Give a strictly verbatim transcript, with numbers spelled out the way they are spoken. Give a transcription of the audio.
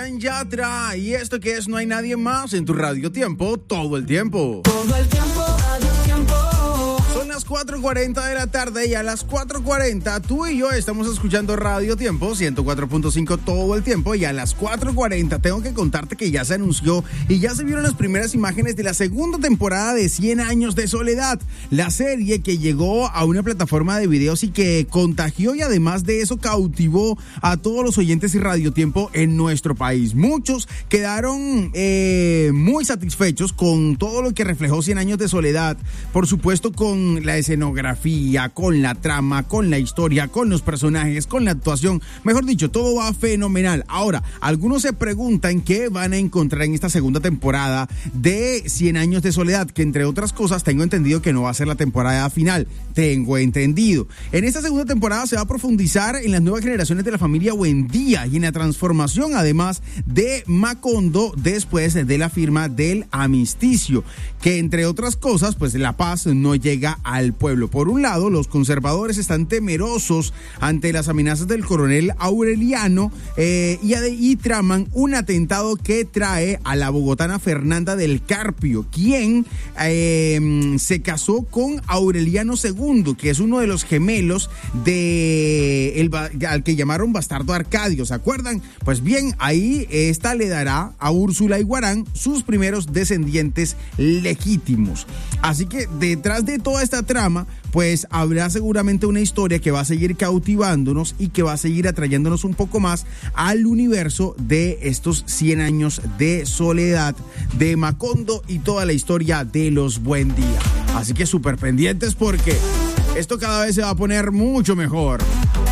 Sebastián Yatra y esto que es No hay nadie más en tu Radio Tiempo todo el tiempo. Todo el tiempo, Radio Tiempo. Son las cuatro cuarenta de la tarde y a las cuatro cuarenta tú y yo estamos escuchando Radio Tiempo ciento cuatro punto cinco todo el tiempo y a las cuatro cuarenta tengo que contarte que ya se anunció y ya se vieron las primeras imágenes de la segunda temporada de cien años de soledad, la serie que llegó a una plataforma de videos y que contagió y además de eso cautivó a todos los oyentes y Radio Tiempo en nuestro país. Muchos quedaron eh, muy satisfechos con todo lo que reflejó cien años de soledad, por supuesto con la escenografía, con la trama, con la historia, con los personajes, con la actuación, mejor dicho, todo va fenomenal. Ahora, algunos se preguntan qué van a encontrar en esta segunda temporada de cien años de soledad, que entre otras cosas tengo entendido que no va a ser la temporada final, tengo entendido. En esta segunda temporada se va a profundizar en las nuevas generaciones de la familia Buendía y en la transformación además de Macondo después de la firma del armisticio, que entre otras cosas, pues la paz no llega al pueblo. Por un lado, los conservadores están temerosos ante las amenazas del coronel Aureliano eh, y, y traman un atentado que trae a la bogotana Fernanda del Carpio, quien eh, se casó con Aureliano segundo, que es uno de los gemelos de el, al que llamaron Bastardo Arcadio, ¿se acuerdan? Pues bien, ahí esta le dará a Úrsula Iguarán sus primeros descendientes legítimos. Así que detrás de toda esta trama, pues habrá seguramente una historia que va a seguir cautivándonos y que va a seguir atrayéndonos un poco más al universo de estos cien años de soledad de Macondo y toda la historia de los Buendía. Así que súper pendientes porque esto cada vez se va a poner mucho mejor.